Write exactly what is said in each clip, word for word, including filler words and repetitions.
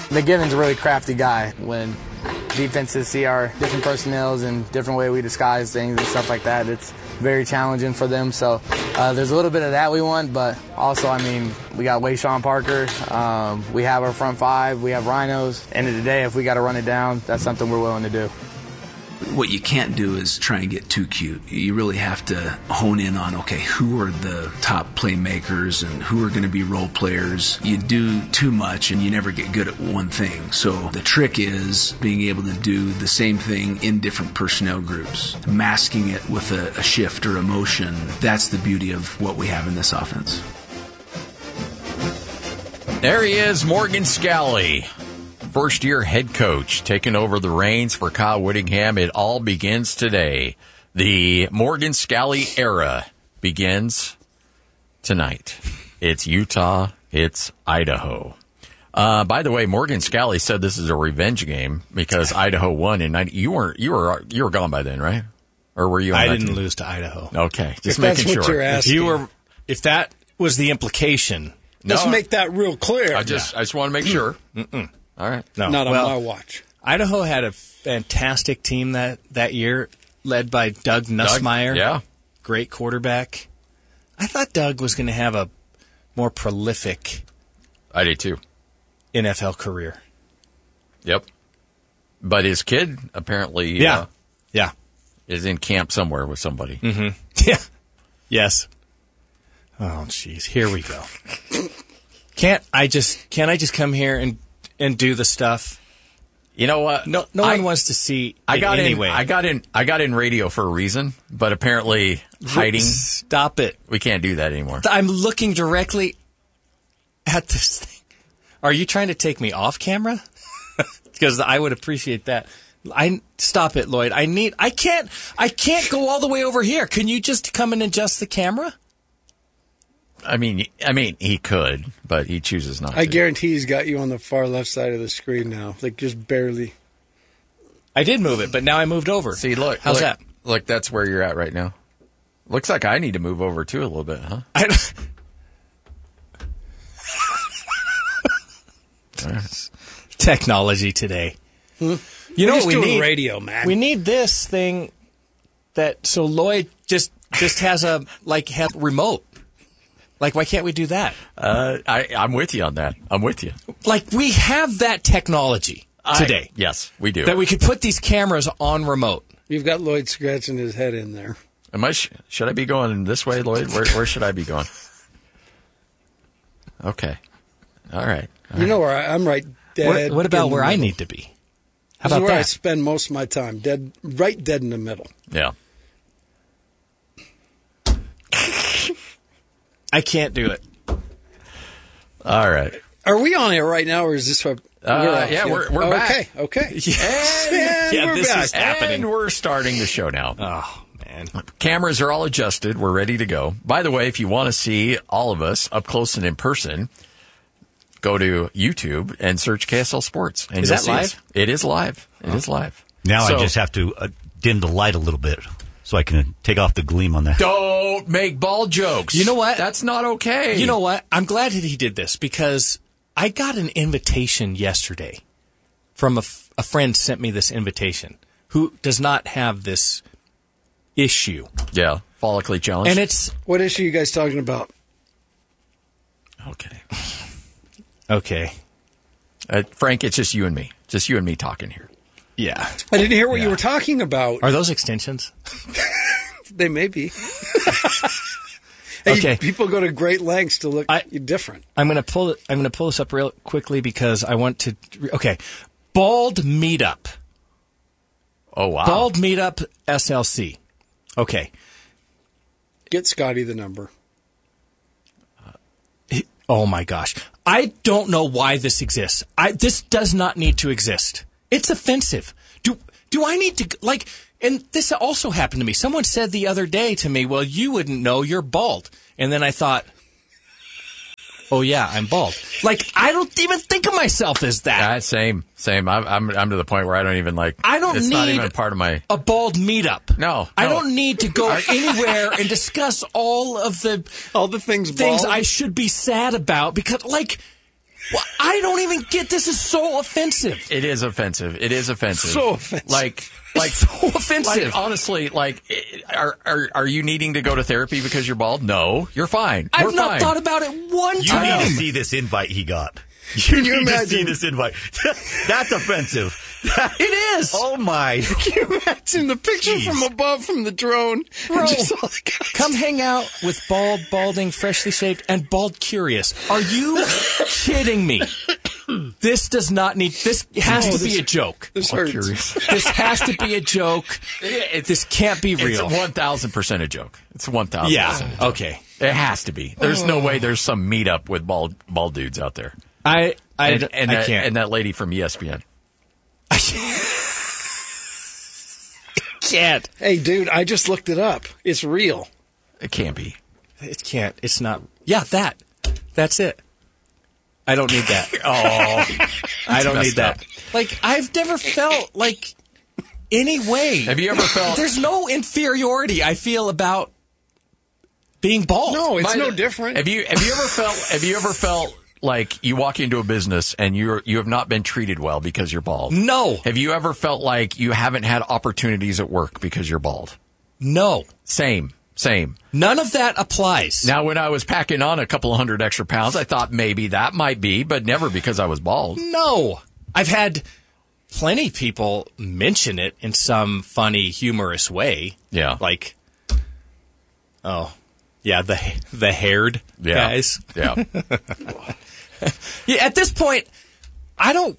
McGivin's a really crafty guy. When defenses see our different personnels and different way we disguise things and stuff like that, it's very challenging for them. So uh, there's a little bit of that we want, but also, I mean, we got Wayshawn Parker. Um, we have our front five. We have Rhinos. End of the day, if we got to run it down, that's something we're willing to do. What you can't do is try and get too cute. You really have to hone in on, okay, who are the top playmakers and who are going to be role players. You do too much and you never get good at one thing. So the trick is being able to do the same thing in different personnel groups, masking it with a, a shift or a motion. That's the beauty of what we have in this offense. There he is, Morgan Scalley. First-year head coach, taking over the reins for Kyle Whittingham. It all begins today. The Morgan Scalley era begins tonight. It's Utah. It's Idaho. Uh, by the way, Morgan Scalley said this is a revenge game because Idaho won in ninety. You weren't. You were. You were gone by then, right? Or were you? On I that didn't team? lose to Idaho. Okay, just If making that's what sure. you're asking. If you were, if that was the implication, Let's No. make that real clear. I just. I just want to make sure. Mm-mm. All right. no, Not on well, my watch. Idaho had a fantastic team that, that year, led by Doug Nussmeier. Doug, yeah. Great quarterback. I thought Doug was going to have a more prolific I did too. N F L career. Yep. But his kid apparently Yeah. uh, Yeah. is in camp somewhere with somebody. Mm-hmm. Yeah. Yes. Oh, jeez. Here we go. Can't I just can't I just come here and, and do the stuff? You know what? No, no I, one wants to see. I it got anyway. in. I got in. I got in radio for a reason, but apparently hiding. Stop it! We can't do that anymore. I'm looking directly at this thing. Are you trying to take me off camera? Because I would appreciate that. I stop it, Lloyd. I need. I can't. I can't go all the way over here. Can you just come and adjust the camera? I mean, I mean, he could, but he chooses not I to. guarantee he's got you on the far left side of the screen now, like just barely. I did move it, but now I moved over. See, look. How's look, that? Look, that's where you're at right now. Looks like I need to move over too a little bit, huh? I don't, technology today. Hmm? You know We're what just we doing need? radio, man. We need this thing that so Lloyd just just has a like have remote. Like, why can't we do that? Uh, I, I'm with you on that. I'm with you Like, we have that technology today. I, yes, we do. That we could put these cameras on remote. You've got Lloyd scratching his head in there. Am I? Sh- should I be going this way, Lloyd? Where, where should I be going? Okay. All right. All You know where I, I'm right dead. What, what about in the where I middle. need to be? How This is about where I that? spend most of my time, dead, right dead in the middle. Yeah. I can't do it. All right. Are we on air right now, or is this what? Uh, off? yeah, we're- we're oh, back. Okay, okay. And, And yeah, we're this back. is happening. and we're starting the show now. Oh, man. Cameras are all adjusted. We're ready to go. By the way, if you want to see all of us up close and in person, go to YouTube and search K S L Sports. And Is you'll that see live? us. It is live. It is live. Now So, I just have to uh, dim the light a little bit so I can take off the gleam on that. don't make ball jokes. You know what? That's not okay. You know what? I'm glad that he did this because I got an invitation yesterday from a, f- a friend sent me this invitation who does not have this issue. Yeah. Follically challenged. And it's What issue are you guys talking about? okay. okay. Uh, Frank, it's just you and me. Just you and me talking here. Yeah. I didn't hear what Yeah. you were talking about. Are those extensions? They may be. Hey, Okay. People go to great lengths to look I- different. I'm going to pull it I'm going to pull this up real quickly because I want to okay. Bald Meetup. Oh, wow. Bald Meetup S L C. Okay. Get Scotty the number. Oh my gosh. I don't know why this exists. I this does not need to exist. It's offensive. Do do I need to like and this also happened to me. Someone said the other day to me, "Well, you wouldn't know you're bald." And then I thought, "Oh yeah, I'm bald." Like I don't even think of myself as that. Yeah, same, same. I'm, I'm, I'm to the point where I don't even like. I don't It's need not even part of my. a bald meetup. No, I no. don't need to go anywhere and discuss all of the All the things things bald. I should be sad about because, like, Well, I don't even get this. Is so offensive. It is offensive. It is offensive. So offensive. Like, like so offensive. Like, honestly, like, are, are are you needing to go to therapy because you're bald? No, you're fine. I've We're not fine. thought about it one You time. need to see this invite he got. You Can you need to imagine? see this invite. That's offensive. It is. Oh my! Can you imagine the picture Jeez. from above from the drone? Bro, And just all the guys. come hang out with Bald, Balding, Freshly Shaved, and Bald Curious. Are you kidding me? This does not need. This has No, to this- be a joke. This Bald hurts. Curious. This has to be a joke. This can't be real. It's one thousand percent a joke. It's one thousand. Yeah. Okay. It has to be. There's no way there's some meetup with bald bald dudes out there. I I, And, and I that, can't. and that lady from E S P N. can't. Hey, dude, I just looked it up. It's real. It can't be. It can't. It's not. Yeah, that. That's it. I don't need that. Oh, I don't messed need that. up. Like, I've never felt like any way. Have you ever felt? There's no inferiority I feel about being bald. No, it's By no the- different. Have you have you ever felt? Have you ever felt like you walk into a business and you're you have not been treated well because you're bald? No. Have you ever felt like you haven't had opportunities at work because you're bald? No. Same, same. None of that applies. Now, when I was packing on a couple of hundred extra pounds, I thought maybe that might be, but never because I was bald. No. I've had plenty of people mention it in some funny, humorous way. Yeah. Like, oh, yeah, the the haired Yeah. guys. Yeah. Yeah, at this point, I don't.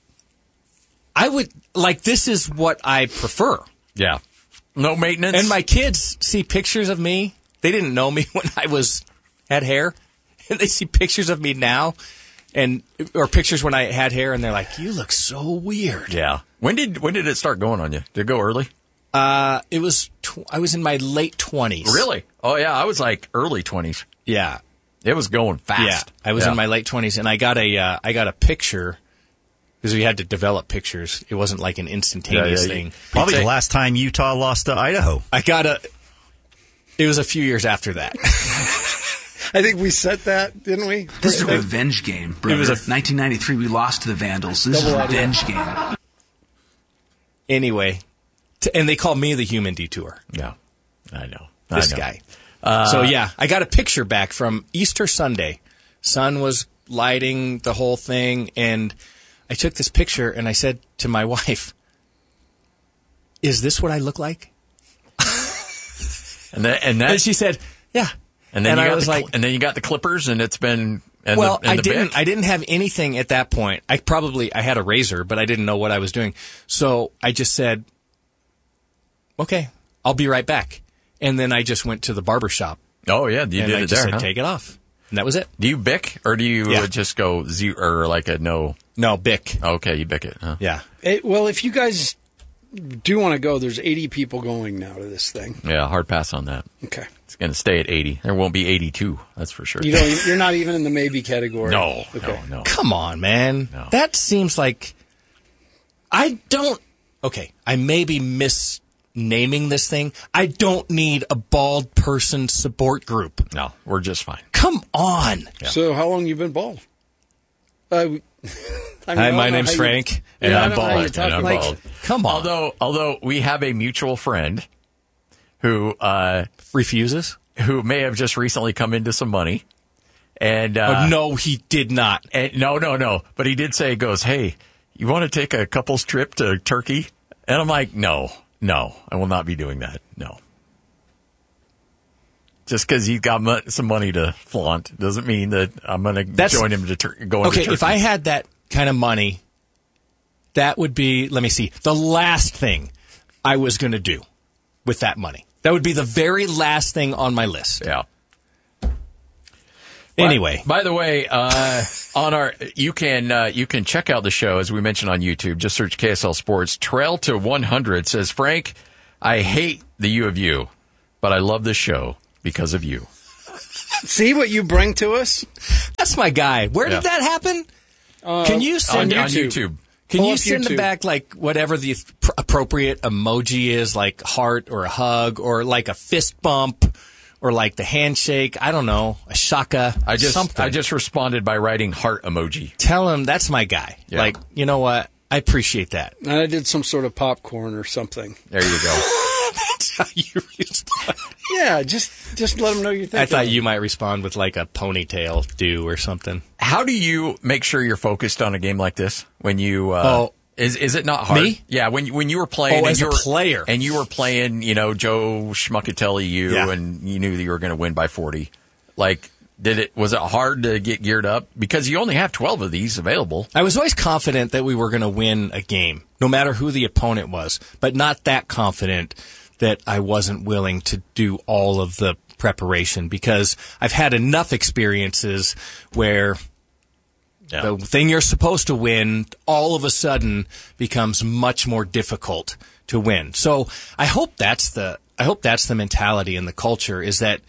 I would like. This is what I prefer. Yeah. No maintenance. And my kids see pictures of me. They didn't know me when I was had hair, and they see pictures of me now, and or pictures when I had hair, and they're like, "You look so weird." Yeah. When did when did it start going on you? Did it go early? Uh, it was. Tw- I was in my late twenties. Really? Oh yeah, I was like early twenties. Yeah. It was going fast. Yeah. I was Yeah. in my late twenties, and I got a. Uh, I got a picture because we had to develop pictures. It wasn't like an instantaneous Yeah, yeah, thing. Probably Take- the last time Utah lost to Idaho. I got a. It was a few years after that. I think we set that, didn't we? This is a revenge game, brother. It was a- nineteen ninety-three, we lost to the Vandals. This is a Double idea. revenge game. Anyway, t- and they called me the human detour. Yeah. I know. This I know. guy. so yeah, I got a picture back from Easter Sunday. Sun was lighting the whole thing, and I took this picture and I said to my wife, "Is this what I look like?" And then and that And she said, "Yeah." and then and you I got was the, cl- like, and then you got the clippers and it's been and well, the, and I the didn't. Bic. I didn't have anything at that point. I probably I had a razor, but I didn't know what I was doing. So I just said, "Okay, I'll be right back." And then I just went to the barber shop Oh yeah, you and did I it just there. said, Huh? "Take it off," and that was it. Do you bic or do you Yeah. uh, just go zero or like a no? No, Bic. Okay, you bic it. Huh? Yeah. It, well, if you guys do want to go, there's eighty people going now to this thing. Yeah, hard pass on that. Okay. It's going to stay at eighty. There won't be eighty-two. That's for sure. You don't, you're not even in the maybe category. no, Okay. no, no. Come on, man. No. That seems like I don't. Okay, I may be misnaming this thing. I don't need a bald person support group. No, we're just fine. Come on. So how long you been bald? Uh, I mean, I Hi, don't my know name's how you- Frank, and Yeah, I I'm don't know how bald. you talk And I'm like- bald. Come on. Although, although we have a mutual friend who uh, Refuses? who may have just recently come into some money, and uh, oh, no, he did not. and no, no, no. But he did say, he goes, "Hey, you want to take a couple's trip to Turkey?" And I'm like, "No, no, I will not be doing that. No." Just because he's got mo- some money to flaunt doesn't mean that I'm going to That's- join him to tur- going Okay, to Turkey. if I had that kind of money, that would be, let me see, the last thing I was going to do with that money. That would be the very last thing on my list. yeah. Anyway. By, by the way, uh, on our you can uh, you can check out the show as we mentioned on YouTube. Just search K S L Sports. Trail to one hundred says, Frank, I hate the U of U, but I love the show because of you. See what you bring to us? That's my guy. Where Yeah. did that happen? Can you On, send on YouTube. YouTube. Can Pull you up send YouTube. back like whatever the pr- appropriate emoji is, like heart or a hug or like a fist bump or like the handshake. I don't know, a shaka. I just something. I just responded by writing heart emoji. Tell him that's my guy. Yeah. Like, you know what? I appreciate that. And I did some sort of popcorn or something. There you go. That's how you respond. Yeah, just just let them know you're thinking. I thought you might respond with like a ponytail do or something. How do you make sure you're focused on a game like this when you? Uh, Oh. Is is it not hard? Me? Yeah, when you- when you were playing, Oh, and as you a were, player. and you were playing, you know, Joe Schmuckatelli, you, Yeah. and you knew that you were going to win by forty. Like, did it was it hard to get geared up because you only have twelve of these available? I was always confident that we were going to win a game, no matter who the opponent was, but not that confident that I wasn't willing to do all of the preparation because I've had enough experiences where the thing you're supposed to win all of a sudden becomes much more difficult to win. So I hope that's the I hope that's the mentality and the culture is that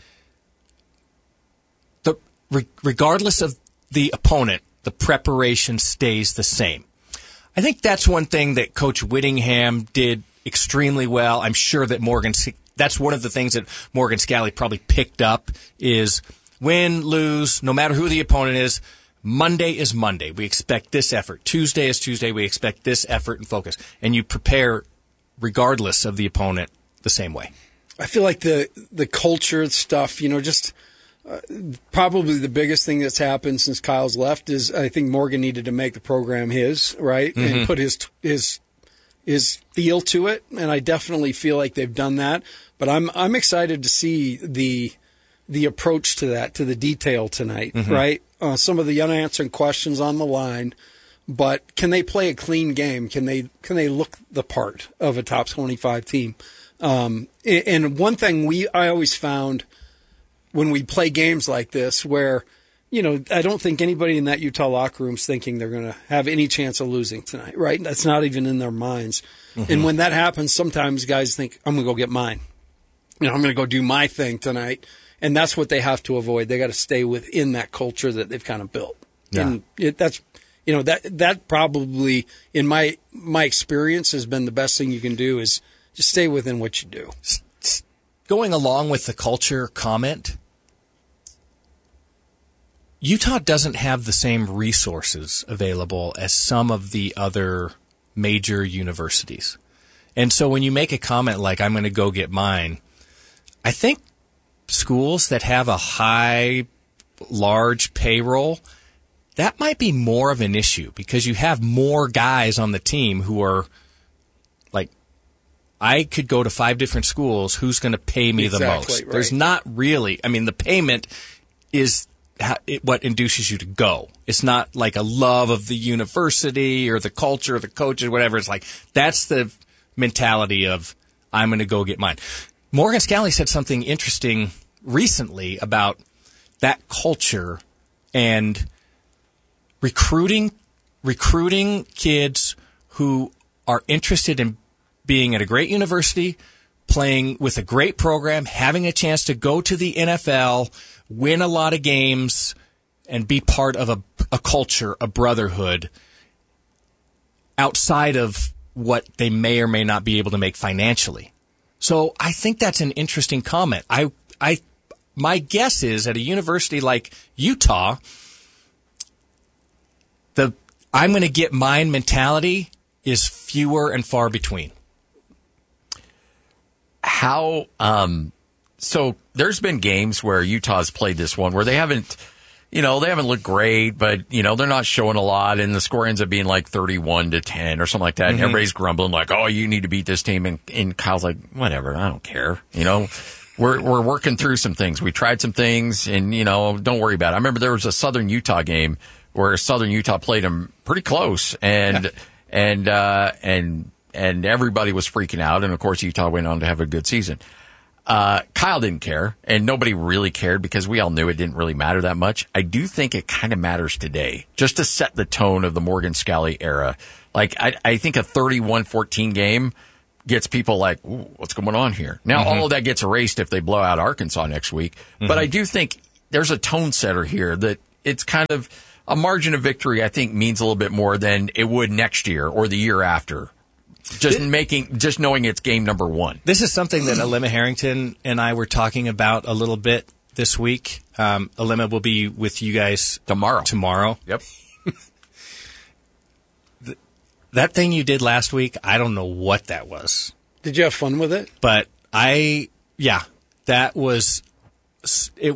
the re- regardless of the opponent, the preparation stays the same. I think that's one thing that Coach Whittingham did extremely well. I'm sure that Morgan that's one of the things that Morgan Scalley probably picked up is win, lose, no matter who the opponent is. Monday is Monday. We expect this effort. Tuesday is Tuesday. We expect this effort and focus. And you prepare regardless of the opponent the same way. I feel like the the culture stuff, you know, just uh, probably the biggest thing that's happened since Kyle's left is I think Morgan needed to make the program his, right? Mm-hmm. And put his his his feel to it. And I definitely feel like they've done that. But I'm I'm excited to see the the approach to that, to the detail tonight, mm-hmm. right? Uh, some of the unanswered questions on the line, but can they play a clean game? Can they can they look the part of a top twenty-five team? Um, and one thing we I always found when we play games like this, where you know I don't think anybody in that Utah locker room is thinking they're going to have any chance of losing tonight, right? That's not even in their minds. Mm-hmm. And when that happens, sometimes guys think I'm going to go get mine. You know, I'm going to go do my thing tonight. And that's what they have to avoid. They got to stay within that culture that they've kind of built. Yeah. And it, that's, you know, that that probably in my my experience has been the best thing you can do is just stay within what you do. Going along with the culture comment, Utah doesn't have the same resources available as some of the other major universities. And so when you make a comment like, I'm going to go get mine, I think schools that have a high, large payroll, that might be more of an issue because you have more guys on the team who are like, I could go to five different schools. Who's going to pay me exactly, the most? Right. There's not really. I mean, the payment is how, it, what induces you to go. It's not like a love of the university or the culture or the coaches, whatever. It's like that's the mentality of I'm going to go get mine. Morgan Scalley said something interesting recently about that culture and recruiting recruiting kids who are interested in being at a great university, playing with a great program, having a chance to go to the N F L, win a lot of games, and be part of a, a culture, a brotherhood outside of what they may or may not be able to make financially. So I think that's an interesting comment. I, I, my guess is at a university like Utah, the I'm going to get mine mentality is fewer and far between. How, um, so there's been games where Utah's played this one where they haven't, you know, they haven't looked great, but, you know, they're not showing a lot, and the score ends up being like thirty-one to ten or something like that, and mm-hmm. everybody's grumbling like, oh, you need to beat this team, and, and Kyle's like, whatever, I don't care, you know? We're we're working through some things. We tried some things, and, you know, don't worry about it. I remember there was a Southern Utah game where Southern Utah played them pretty close, and, yeah. and, uh, and, and everybody was freaking out, and of course Utah went on to have a good season. Uh, Kyle didn't care, and nobody really cared because we all knew it didn't really matter that much. I do think it kind of matters today, just to set the tone of the Morgan Scalley era. Like, I, I think a thirty-one fourteen game gets people like, ooh, what's going on here? Now, mm-hmm. all of that gets erased if they blow out Arkansas next week. Mm-hmm. But I do think there's a tone setter here that it's kind of a margin of victory, I think, means a little bit more than it would next year or the year after. Just making, just knowing it's game number one. This is something that Alema Harrington and I were talking about a little bit this week. Um, Alema will be with you guys Tomorrow. Tomorrow. Yep. Th- that thing you did last week, I don't know what that was. Did you have fun with it? But I, yeah, that was, it